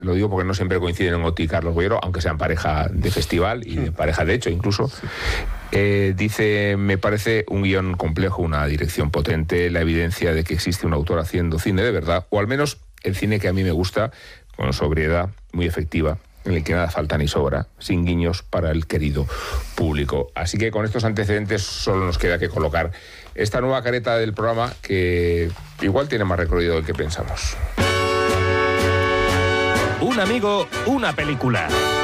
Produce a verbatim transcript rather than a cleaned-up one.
lo digo porque no siempre coinciden en Oti y Carlos Bollero, aunque sean pareja de festival y de pareja de hecho incluso. Eh, dice, me parece un guión complejo, una dirección potente, la evidencia de que existe un autor haciendo cine de verdad, o al menos el cine que a mí me gusta, con sobriedad, muy efectiva, en el que nada falta ni sobra, sin guiños para el querido público. Así que con estos antecedentes solo nos queda que colocar esta nueva careta del programa que igual tiene más recorrido del que pensamos. Un amigo, una película.